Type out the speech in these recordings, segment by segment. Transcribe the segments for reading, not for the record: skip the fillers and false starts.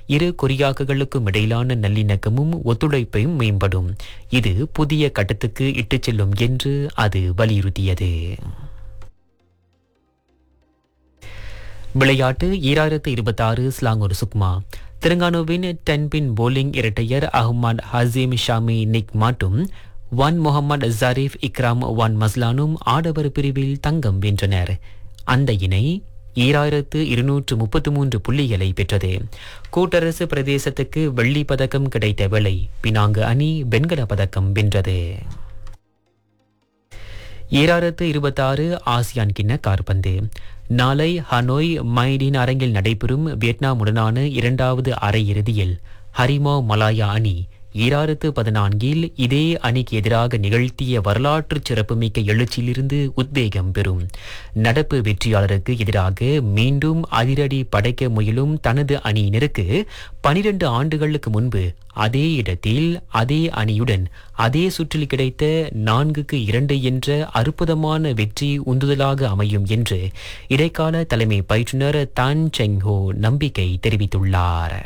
இரு கொரியாக்களுக்கும் இடையிலான நல்லிணக்கமும் ஒத்துழைப்பையும் மேம்படும். இது புதிய கட்டத்துக்கு இட்டுச் செல்லும் என்று அது வலியுறுத்தியது. விளையாட்டு 2026 ஸ்லாங்கூர் சுக்மா. தெலுங்கானாவின் டென்பின் போலிங் இரட்டையர் அஹ்மத் ஹசீம் ஷாமி நிக் மாட்டும் வான் முகமது ஜரீஃப் இக்ராம் வான் மஸ்லானும் ஆடவர் பிரிவில் தங்கம் வென்றனர். அந்த இணை 2233 புள்ளிகளை பெற்றது. கூட்டரசு பிரதேசத்துக்கு வெள்ளிப் பதக்கம் கிடைத்த வேளை பினாங்கு அணி வெண்கலப் பதக்கம் வென்றது. 2026 ஆசியான் கிண்ண காற்பந்து. நாளை ஹனோய் மைடின் அரங்கில் நடைபெறும் வியட்நாமுடனான இரண்டாவது அரையிறுதியில் ஹரிமா மலாயா அணி 2014 இதே அணிக்கு எதிராக நிகழ்த்திய வரலாற்று சிறப்புமிக்க எழுச்சியிலிருந்து உத்வேகம் பெறும். நடப்பு வெற்றியாளருக்கு எதிராக மீண்டும் அதிரடி படைக்க முயலும் தனது அணியினருக்கு 12 ஆண்டுகளுக்கு முன்பு அதே இடத்தில் அதே அணியுடன் அதே சுற்றில் கிடைத்த 4-2 என்ற அற்புதமான வெற்றி உந்துதலாக அமையும் என்று இடைக்கால தலைமை பயிற்றுனர் தான் செங்ஹோ நம்பிக்கை தெரிவித்துள்ளார்.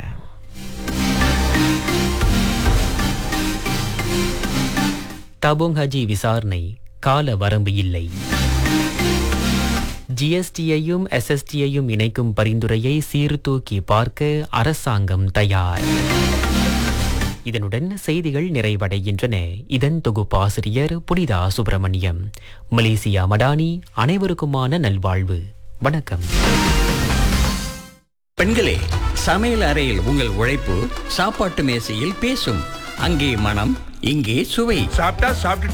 தபோங் ஹஜி விசாரணை கால வரம்பு இல்லை. ஜிஎஸ்டியையும் எஸ்எஸ்டியையும் இணைக்கும் பரிந்துரையை சீர்தூக்கி பார்க்க அரசாங்கம் தயார். இதனுடன் செய்திகள் நிறைவடைகின்றன. இதன் தொகுப்பாசிரியர் புனிதா சுப்பிரமணியம். மலேசியா மடானி. அனைவருக்குமான நல்வாழ்வு. வணக்கம். பெண்களே, சமையல் அறையில் உங்கள் உழைப்பு சாப்பாட்டு மேசையில் பேசும். அங்கே மனம், இங்கே சுவை. சாப்பிட்டா சாப்பிட்டு